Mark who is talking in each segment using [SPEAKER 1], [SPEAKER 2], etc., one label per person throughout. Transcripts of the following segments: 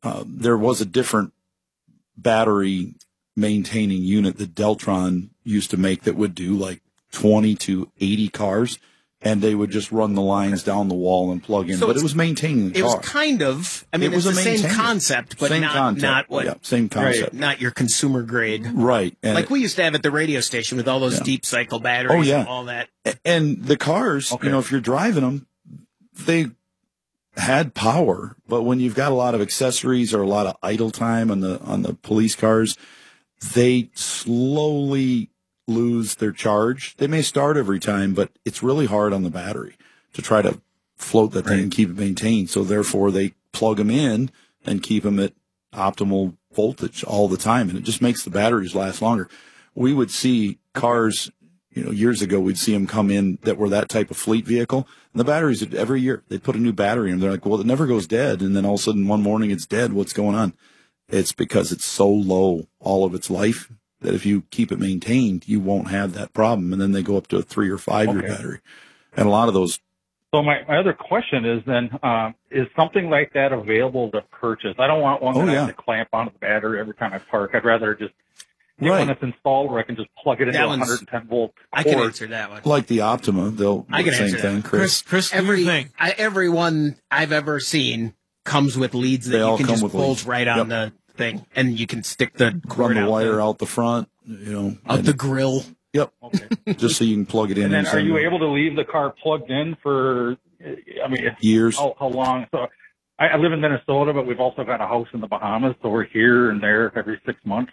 [SPEAKER 1] there was a different battery maintaining unit that Deltron used to make that would do like 20 to 80 cars, and they would just run the lines down the wall and plug in. So but it was maintaining the car.
[SPEAKER 2] It was kind of, I mean, it was the same concept, but not what.
[SPEAKER 1] Yeah, same concept.
[SPEAKER 2] Right, not your consumer grade.
[SPEAKER 1] Right. And
[SPEAKER 2] like we used to have at the radio station with all those deep cycle batteries and all that.
[SPEAKER 1] And the cars, if you're driving them, they had power, but when you've got a lot of accessories or a lot of idle time on the police cars, they slowly lose their charge. They may start every time, but it's really hard on the battery to try to float that thing and keep it maintained. So therefore they plug them in and keep them at optimal voltage all the time. And it just makes the batteries last longer. We would see cars, years ago, we'd see them come in that were that type of fleet vehicle. And the batteries, every year, they'd put a new battery in. They're like, well, it never goes dead. And then all of a sudden one morning it's dead. What's going on? It's because it's so low all of its life that if you keep it maintained, you won't have that problem. And then they go up to a 3 or 5 year battery. And a lot of those.
[SPEAKER 3] So my other question is then, is something like that available to purchase? I don't want one that I have to clamp onto the battery every time I park. I'd rather just get one that's installed where I can just plug it into a 110 volt cord.
[SPEAKER 2] I can answer that one.
[SPEAKER 1] Like the Optima, they'll do the same thing.
[SPEAKER 4] Chris,
[SPEAKER 2] every one I've ever seen comes with leads that you can just pull right on the thing, and you can stick the cord
[SPEAKER 1] run the wire out the front,
[SPEAKER 2] out the grill.
[SPEAKER 1] Yep. Okay. Just so you can plug it in.
[SPEAKER 3] And then are you able to leave the car plugged in for,
[SPEAKER 1] years?
[SPEAKER 3] How long? So I live in Minnesota, but we've also got a house in the Bahamas, so we're here and there every 6 months.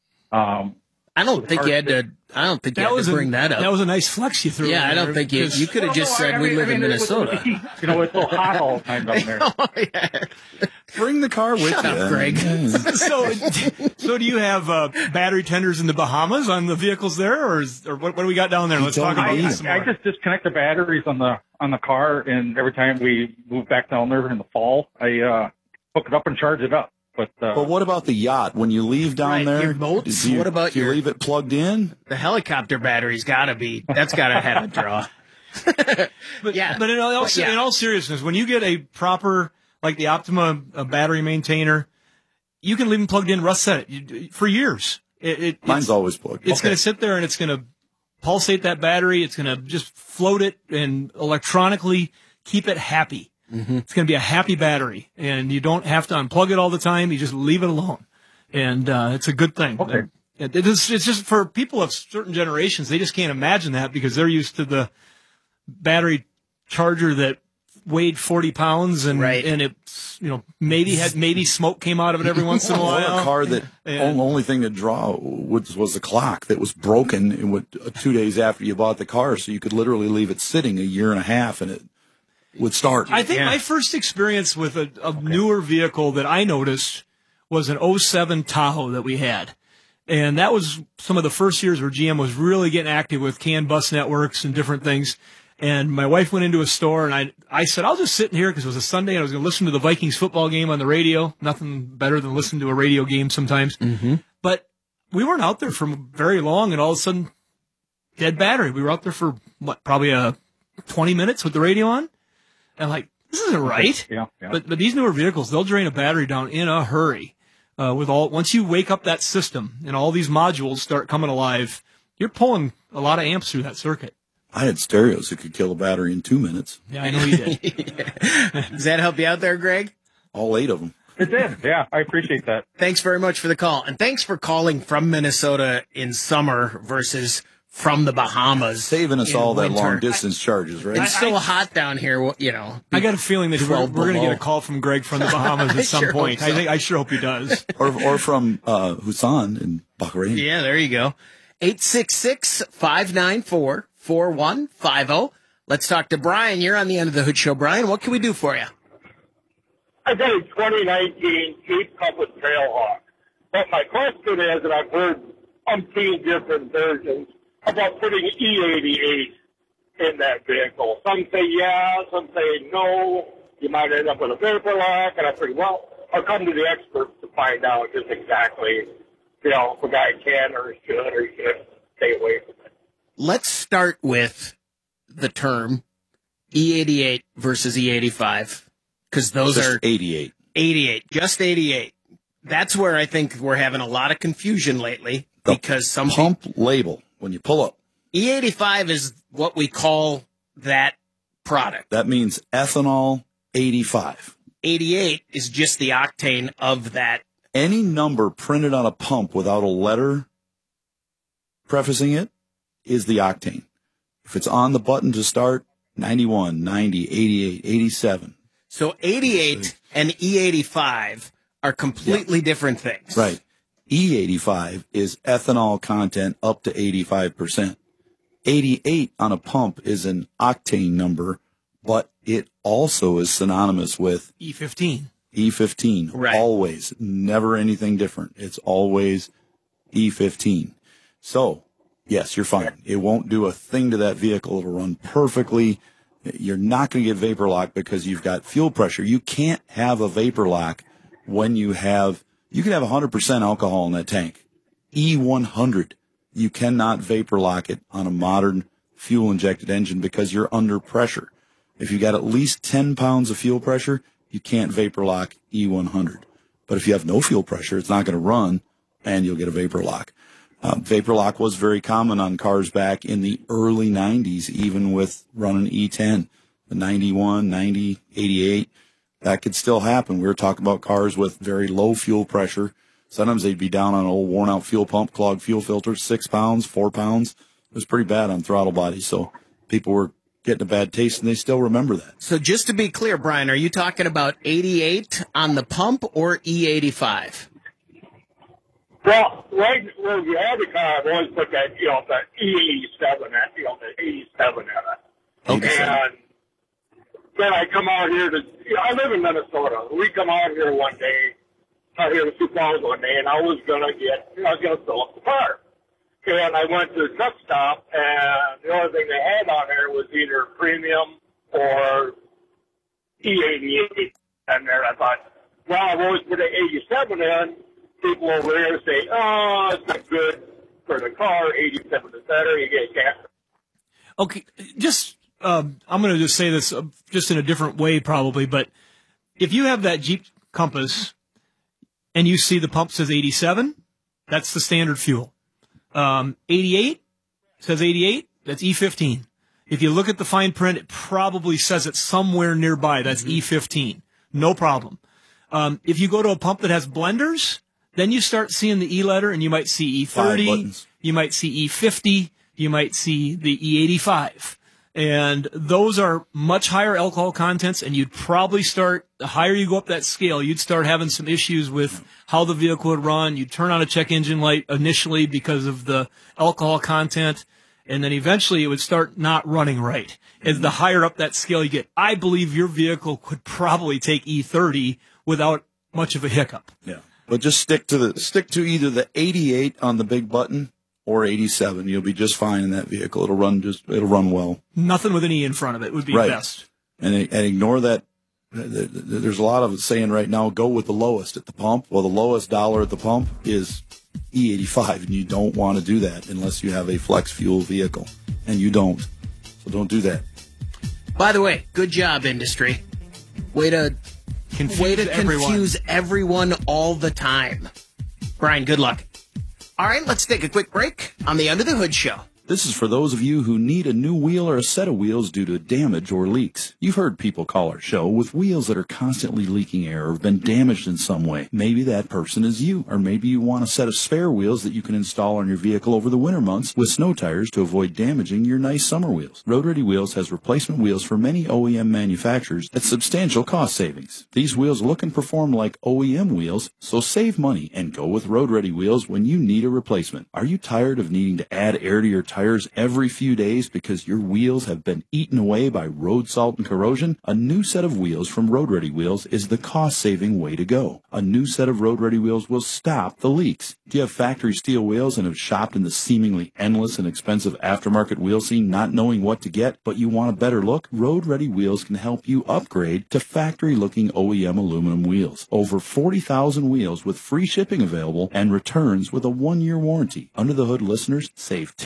[SPEAKER 2] I don't think you had to bring that up.
[SPEAKER 4] That was a nice flex you threw.
[SPEAKER 2] Yeah, I don't think you could have just said we live in Minnesota.
[SPEAKER 3] It's so hot all the time down there.
[SPEAKER 1] Bring the car with
[SPEAKER 2] Shut
[SPEAKER 1] you.
[SPEAKER 2] Up, Greg.
[SPEAKER 4] So do you have battery tenders in the Bahamas on the vehicles there, or what do we got down there? Let's talk about this some more.
[SPEAKER 3] I just disconnect the batteries on the car, and every time we move back down there in the fall, I hook it up and charge it up. But
[SPEAKER 1] what about the yacht? When you leave down there,
[SPEAKER 2] your boats?
[SPEAKER 1] Do you leave it plugged in?
[SPEAKER 2] The helicopter battery's got to have a draw.
[SPEAKER 4] But in all seriousness, when you get a proper, like the Optima battery maintainer, you can leave them plugged in. Russ said it for years.
[SPEAKER 1] Mine's always plugged.
[SPEAKER 4] It's going to sit there and it's going to pulsate that battery. It's going to just float it and electronically keep it happy. Mm-hmm. It's going to be a happy battery, and you don't have to unplug it all the time. You just leave it alone, and it's a good thing.
[SPEAKER 3] Okay.
[SPEAKER 4] It's just for people of certain generations, they just can't imagine that because they're used to the battery charger that weighed 40 pounds and it's, maybe smoke came out of it every once in a while.
[SPEAKER 1] Or a car that only thing that draw was the clock that was broken 2 days after you bought the car, so you could literally leave it sitting a year and a half and it would start.
[SPEAKER 4] I think my first experience with a newer vehicle that I noticed was an 07 Tahoe that we had. And that was some of the first years where GM was really getting active with CAN bus networks and different things. And my wife went into a store, and I said, I'll just sit in here because it was a Sunday, and I was going to listen to the Vikings football game on the radio. Nothing better than listening to a radio game sometimes. Mm-hmm. But we weren't out there for very long, and all of a sudden, dead battery. We were out there for, probably 20 minutes with the radio on. And this isn't right.
[SPEAKER 3] Yeah.
[SPEAKER 4] But these newer vehicles, they'll drain a battery down in a hurry. Once you wake up that system and all these modules start coming alive, you're pulling a lot of amps through that circuit.
[SPEAKER 1] I had stereos that could kill a battery in 2 minutes.
[SPEAKER 4] Yeah, I know you did.
[SPEAKER 2] Does that help you out there, Greg?
[SPEAKER 1] All 8 of them.
[SPEAKER 3] It did. Yeah, I appreciate that.
[SPEAKER 2] Thanks very much for the call. And thanks for calling from Minnesota in summer versus from the Bahamas.
[SPEAKER 1] Saving us all that long distance charges, right?
[SPEAKER 2] It's still hot down here,
[SPEAKER 4] I got a feeling that we're going to get a call from Greg from the Bahamas at some point. I sure hope he does.
[SPEAKER 1] or from Husan in Bahrain.
[SPEAKER 2] Yeah, there you go. 866-594-4150. Let's talk to Brian. You're on the end of the Hood Show. Brian, what can we do for you?
[SPEAKER 5] I got a 2019 Jeep Compass Trailhawk. But my question is, and I've heard umpteen different versions, about putting E88 in that vehicle. Some say yeah, some say no. You might end up with a vapor lock. And I figured, well, I'll come to the experts to find out just exactly, if a guy can or should stay away from it.
[SPEAKER 2] Let's start with the term E88 versus E85, because those
[SPEAKER 1] just
[SPEAKER 2] are
[SPEAKER 1] 88.
[SPEAKER 2] 88, just 88. That's where I think we're having a lot of confusion lately because some
[SPEAKER 1] pump label when you pull up.
[SPEAKER 2] E85 is what we call that product.
[SPEAKER 1] That means ethanol 85.
[SPEAKER 2] 88 is just the octane of that.
[SPEAKER 1] Any number printed on a pump without a letter prefacing it is the octane. If it's on the button to start, 91, 90, 88, 87.
[SPEAKER 2] So 88 and E85 are completely different things.
[SPEAKER 1] Right. E85 is ethanol content up to 85%. 88 on a pump is an octane number, but it also is synonymous with
[SPEAKER 4] E15.
[SPEAKER 1] E15.
[SPEAKER 2] Right.
[SPEAKER 1] Always. Never anything different. It's always E15. So, yes, you're fine. It won't do a thing to that vehicle. It'll run perfectly. You're not going to get vapor lock because you've got fuel pressure. You can't have a vapor lock when you can have 100% alcohol in that tank. E100. You cannot vapor lock it on a modern fuel injected engine because you're under pressure. If you got at least 10 pounds of fuel pressure, you can't vapor lock E100. But if you have no fuel pressure, it's not going to run and you'll get a vapor lock. Vapor lock was very common on cars back in the early 90s, even with running E10, the 91, 90, 88. That could still happen. We were talking about cars with very low fuel pressure. Sometimes they'd be down on an old worn out fuel pump, clogged fuel filters, 6 pounds, 4 pounds. It was pretty bad on throttle bodies. So people were getting a bad taste and they still remember that.
[SPEAKER 2] So just to be clear, Brian, are you talking about 88 on the pump or E85?
[SPEAKER 5] Well, right where we had the car, I've always put that, the E87, the 87 in it.
[SPEAKER 2] Okay.
[SPEAKER 5] And then I come out here I live in Minnesota. We come out here one day, out here to Sioux Falls one day, and I was going to fill up the car. And I went to the truck stop, and the only thing they had on there was either premium or E88. And there I thought, well, I've always put an 87 in. People over there say, oh, it's not good for the car. 87 is better. You get gas.
[SPEAKER 4] Okay, I'm going to just say this just in a different way probably, but if you have that Jeep Compass and you see the pump says 87, that's the standard fuel. 88 says 88, that's E15. If you look at the fine print, it probably says it somewhere nearby. That's E15. No problem. If you go to a pump that has blenders, then you start seeing the E letter and you might see E30, you might see E50, you might see the E85. And those are much higher alcohol contents, and you'd probably start, the higher you go up that scale, you'd start having some issues with how the vehicle would run. You'd turn on a check engine light initially because of the alcohol content, and then eventually it would start not running right. As the higher up that scale you get, I believe your vehicle could probably take E30 without much of a hiccup.
[SPEAKER 1] Yeah. But just stick to either the 88 on the big button or 87. You'll be just fine in that vehicle. It'll run well.
[SPEAKER 4] Nothing with an E in front of it would be best.
[SPEAKER 1] And ignore that. There's a lot of it saying right now, go with the lowest at the pump. Well, the lowest dollar at the pump is E85, and you don't want to do that unless you have a flex fuel vehicle, and you don't. So don't do that.
[SPEAKER 2] By the way, good job, industry. Way to confuse everyone all the time. Brian, good luck. All right, let's take a quick break on the Under the Hood Show.
[SPEAKER 1] This is for those of you who need a new wheel or a set of wheels due to damage or leaks. You've heard people call our show with wheels that are constantly leaking air or have been damaged in some way. Maybe that person is you, or maybe you want a set of spare wheels that you can install on your vehicle over the winter months with snow tires to avoid damaging your nice summer wheels. Road Ready Wheels has replacement wheels for many OEM manufacturers at substantial cost savings. These wheels look and perform like OEM wheels, so save money and go with Road Ready Wheels when you need a replacement. Are you tired of needing to add air to your tires every few days because your wheels have been eaten away by road salt and corrosion? A new set of wheels from Road Ready Wheels is the cost-saving way to go. A new set of Road Ready Wheels will stop the leaks. Do you have factory steel wheels and have shopped in the seemingly endless and expensive aftermarket wheel scene not knowing what to get, but you want a better look? Road Ready Wheels can help you upgrade to factory-looking OEM aluminum wheels. Over 40,000 wheels with free shipping available and returns with a 1-year warranty. Under the Hood listeners save 10%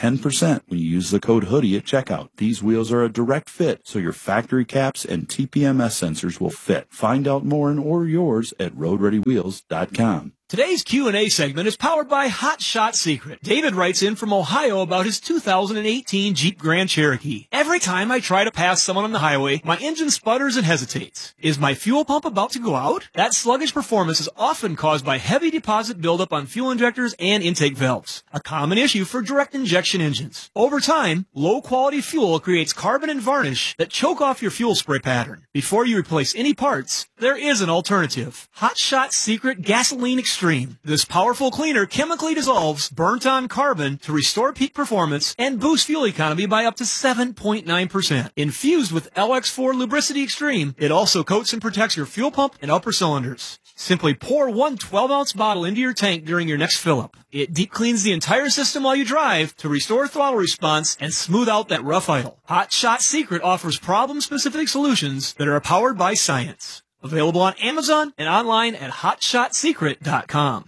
[SPEAKER 1] 20% when you use the code HOODIE at checkout. These wheels are a direct fit, so your factory caps and TPMS sensors will fit. Find out more and order yours at roadreadywheels.com.
[SPEAKER 4] Today's Q&A segment is powered by Hot Shot Secret. David writes in from Ohio about his 2018 Jeep Grand Cherokee. Every time I try to pass someone on the highway, my engine sputters and hesitates. Is my fuel pump about to go out? That sluggish performance is often caused by heavy deposit buildup on fuel injectors and intake valves, a common issue for direct injection engines. Over time, low-quality fuel creates carbon and varnish that choke off your fuel spray pattern. Before you replace any parts, there is an alternative. Hot Shot Secret Gasoline Extreme. This powerful cleaner chemically dissolves burnt-on carbon to restore peak performance and boost fuel economy by up to 7.9%. Infused with LX4 Lubricity Extreme, it also coats and protects your fuel pump and upper cylinders. Simply pour one 12-ounce bottle into your tank during your next fill-up. It deep cleans the entire system while you drive to restore throttle response and smooth out that rough idle. Hot Shot Secret offers problem-specific solutions that are powered by science. Available on Amazon and online at hotshotsecret.com.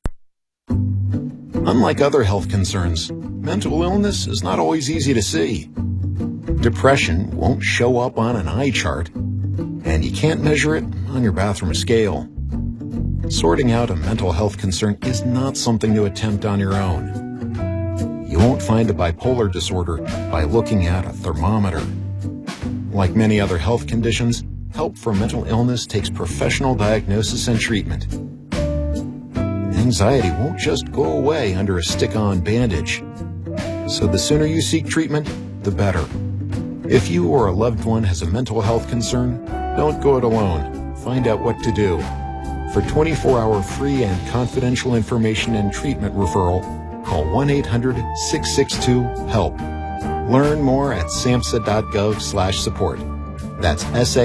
[SPEAKER 6] Unlike other health concerns, mental illness is not always easy to see. Depression won't show up on an eye chart, and you can't measure it on your bathroom scale. Sorting out a mental health concern is not something to attempt on your own. You won't find a bipolar disorder by looking at a thermometer. Like many other health conditions, help for mental illness takes professional diagnosis and treatment. Anxiety won't just go away under a stick-on bandage. So the sooner you seek treatment, the better. If you or a loved one has a mental health concern, don't go it alone. Find out what to do. For 24-hour free and confidential information and treatment referral, call 1-800-662-HELP. Learn more at samhsa.gov/support. That's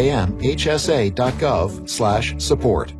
[SPEAKER 6] samhsa.gov/support.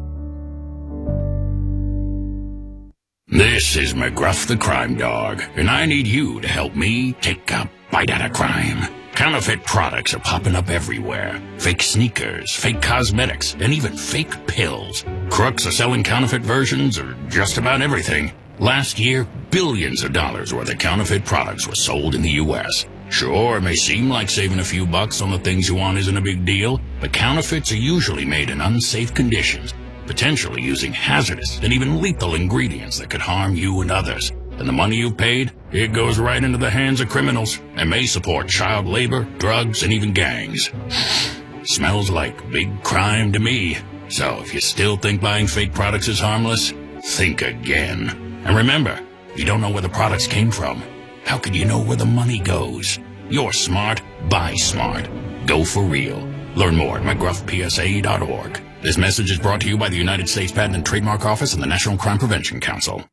[SPEAKER 7] This is McGruff the Crime Dog, and I need you to help me take a bite out of crime. Counterfeit products are popping up everywhere. Fake sneakers, fake cosmetics, and even fake pills. Crooks are selling counterfeit versions of just about everything. Last year, billions of dollars worth of counterfeit products were sold in the U.S. Sure, it may seem like saving a few bucks on the things you want isn't a big deal, but counterfeits are usually made in unsafe conditions, potentially using hazardous and even lethal ingredients that could harm you and others. And the money you've paid, it goes right into the hands of criminals and may support child labor, drugs, and even gangs. Smells like big crime to me. So if you still think buying fake products is harmless, think again. And remember, you don't know where the products came from. How could you know where the money goes? You're smart, buy smart. Go for real. Learn more at mcgruffpsa.org. This message is brought to you by the United States Patent and Trademark Office and the National Crime Prevention Council.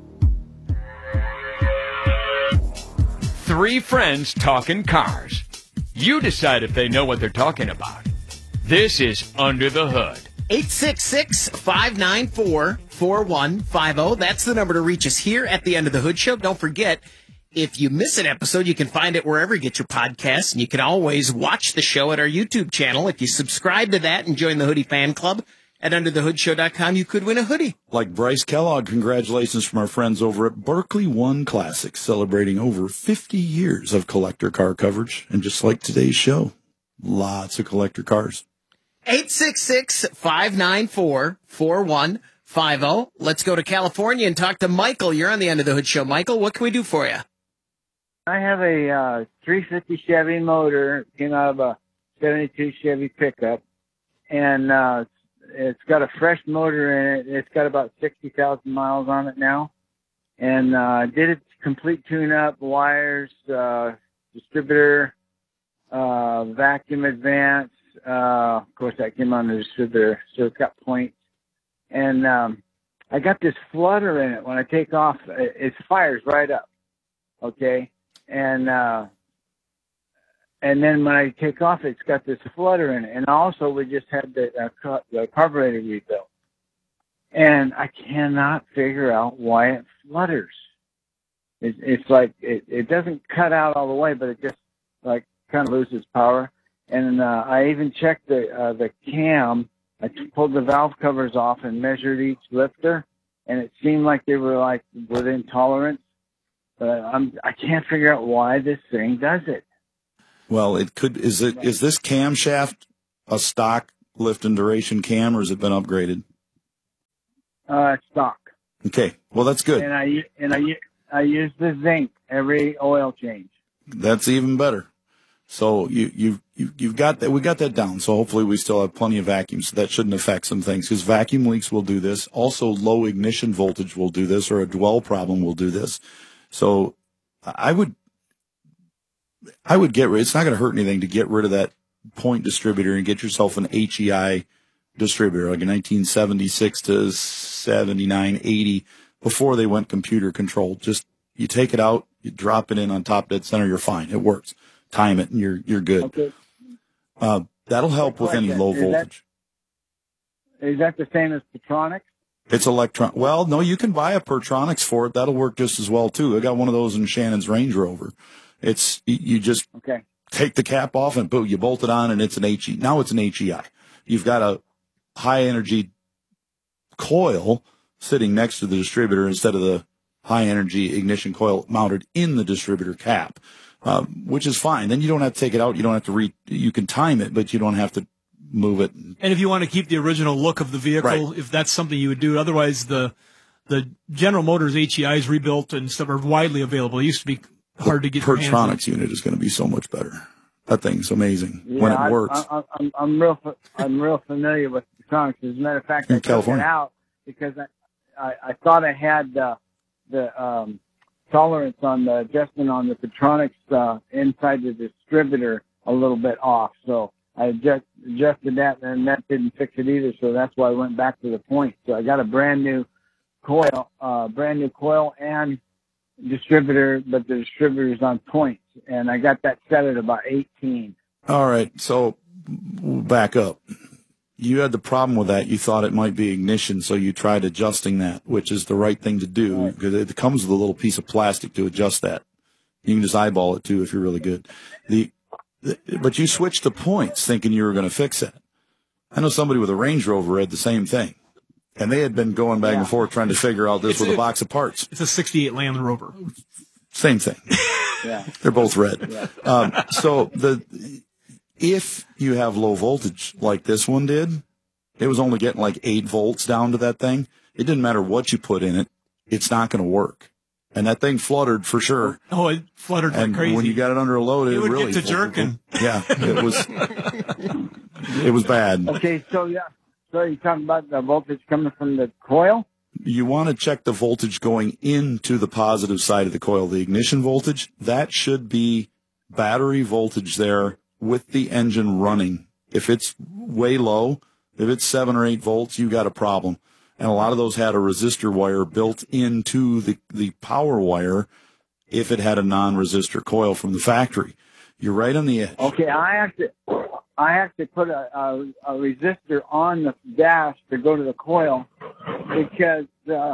[SPEAKER 8] Three friends talking cars. You decide if they know what they're talking about. This is Under the Hood.
[SPEAKER 2] 866-594-4150. That's the number to reach us here at the End of the Hood Show. Don't forget, if you miss an episode, you can find it wherever you get your podcasts, and you can always watch the show at our YouTube channel. If you subscribe to that and join the Hoodie Fan Club at UnderTheHoodShow.com, you could win a hoodie.
[SPEAKER 1] Like Bryce Kellogg, congratulations from our friends over at Berkeley One Classics, celebrating over 50 years of collector car coverage. And just like today's show, lots of collector cars.
[SPEAKER 2] 866-594-4150. Let's go to California and talk to Michael. You're on the End of the Hood Show. Michael, what can we do for you?
[SPEAKER 9] I have a 350 Chevy motor, came out of a 72 Chevy pickup, and it's got a fresh motor in it. It's got about 60,000 miles on it now, and did its complete tune-up, wires, distributor, vacuum advance. Of course, that came on the distributor, so it's got points. And I got this flutter in it. When I take off, it fires right up, okay? And then when I take off, it's got this flutter in it. And also, we just had the carburetor rebuilt. And I cannot figure out why it flutters. It's like it doesn't cut out all the way, but it just like kind of loses power. And I even checked the cam. I pulled the valve covers off and measured each lifter, and it seemed like they were like within tolerance. But I can't figure out why this thing does it.
[SPEAKER 1] Well, it could. Is this camshaft a stock lift and duration cam, or has it been upgraded?
[SPEAKER 9] It's stock.
[SPEAKER 1] Okay. Well, that's good.
[SPEAKER 9] And I use the zinc every oil change.
[SPEAKER 1] That's even better. So you've got that. We got that down. So hopefully we still have plenty of vacuum. So that shouldn't affect some things, because vacuum leaks will do this. Also, low ignition voltage will do this, or a dwell problem will do this. So I would get rid. It's not going to hurt anything to get rid of that point distributor and get yourself an HEI distributor, like a 1976 to 79, 80, before they went computer controlled. Just you take it out, you drop it in on top dead center, you're fine. It works. Time it, and you're good.
[SPEAKER 9] Okay.
[SPEAKER 1] That'll help with any low voltage.
[SPEAKER 9] Is that the same as Pertronix?
[SPEAKER 1] It's electron. Well, no, you can buy a Pertronix for it. That'll work just as well too. I got one of those in Shannon's Range Rover. It's you just take the cap off and boom, you bolt it on, and it's an HE. Now it's an HEI. You've got a high energy coil sitting next to the distributor instead of the high energy ignition coil mounted in the distributor cap, which is fine. Then you don't have to take it out. You don't have to you can time it, but you don't have to move it.
[SPEAKER 4] And if you want to keep the original look of the vehicle, if that's something you would do, otherwise the General Motors HEIs rebuilt and stuff are widely available. It used to be hard to get your hands on.
[SPEAKER 1] Pertronix unit is going to be so much better. That thing's amazing when it works.
[SPEAKER 9] I'm real familiar with Pertronix. As a matter of fact, I took it out because I thought I had the tolerance on the adjustment on the Pertronix inside the distributor a little bit off. So I adjusted that, and that didn't fix it either. So that's why I went back to the point. So I got a brand new coil and distributor, but the distributor is on points, and I got that set at about 18.
[SPEAKER 1] All right, so back up. You had the problem with that. You thought it might be ignition, so you tried adjusting that, which is the right thing to do, because it comes with a little piece of plastic to adjust that. You can just eyeball it too if you're really good. But you switched to points thinking you were going to fix that. I know somebody with a Range Rover had the same thing. And they had been going back and forth trying to figure out this with a box of parts.
[SPEAKER 4] It's a 68 Land Rover.
[SPEAKER 1] Same thing.
[SPEAKER 9] Yeah.
[SPEAKER 1] They're both red. Yeah. So if you have low voltage like this one did, it was only getting like 8 volts down to that thing. It didn't matter what you put in it. It's not going to work. And that thing fluttered for sure.
[SPEAKER 4] Oh, it fluttered like crazy.
[SPEAKER 1] When you got it under a load, it
[SPEAKER 4] would
[SPEAKER 1] really
[SPEAKER 4] get to jerking.
[SPEAKER 1] Yeah, it was bad.
[SPEAKER 9] Okay, so you're talking about the voltage coming from the coil?
[SPEAKER 1] You want to check the voltage going into the positive side of the coil, the ignition voltage. That should be battery voltage there with the engine running. If it's way low, if it's 7 or 8 volts, you got a problem. And a lot of those had a resistor wire built into the power wire if it had a non-resistor coil from the factory. You're right on the edge.
[SPEAKER 9] Okay, I have to put a resistor on the dash to go to the coil because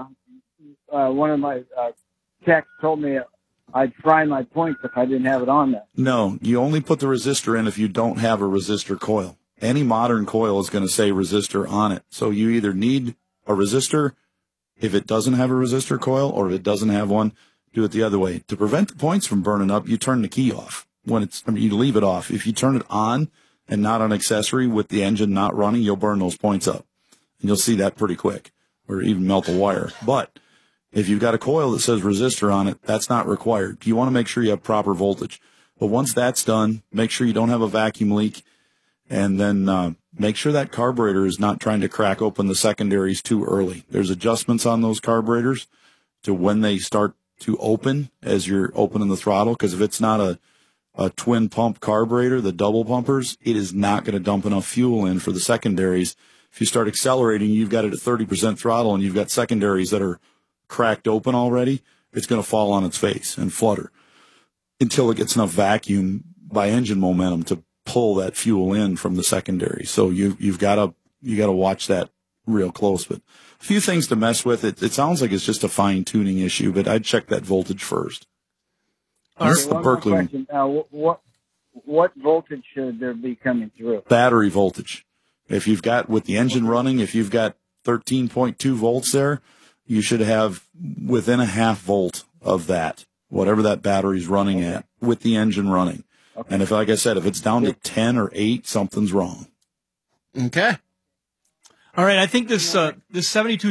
[SPEAKER 9] one of my techs told me I'd fry my points if I didn't have it on there.
[SPEAKER 1] No, you only put the resistor in if you don't have a resistor coil. Any modern coil is going to say resistor on it. So you either need a resistor if it doesn't have a resistor coil, or if it doesn't have one, do it the other way. To prevent the points from burning up, you turn the key off. You leave it off. If you turn it on and not on accessory with the engine not running, you'll burn those points up. And you'll see that pretty quick, or even melt a wire. But if you've got a coil that says resistor on it, that's not required. You want to make sure you have proper voltage. But once that's done, make sure you don't have a vacuum leak, and then make sure that carburetor is not trying to crack open the secondaries too early. There's adjustments on those carburetors to when they start to open as you're opening the throttle, because if it's not a twin pump carburetor, the double pumpers, it is not going to dump enough fuel in for the secondaries. If you start accelerating, you've got it at 30% throttle and you've got secondaries that are cracked open already, it's going to fall on its face and flutter until it gets enough vacuum by engine momentum to pull that fuel in from the secondary. So you've got to watch that real close. But a few things to mess with. It sounds like it's just a fine tuning issue, but I'd check that voltage first.
[SPEAKER 9] This is the Berkeley question. What voltage should there be coming through?
[SPEAKER 1] Battery voltage. If you've got, with the engine running, if you've got 13.2 volts there, you should have within a half volt of that whatever that battery's running at, with the engine running. Okay. And if, like I said, if it's down to 10 or 8, something's wrong.
[SPEAKER 2] Okay.
[SPEAKER 4] All right. I think this 72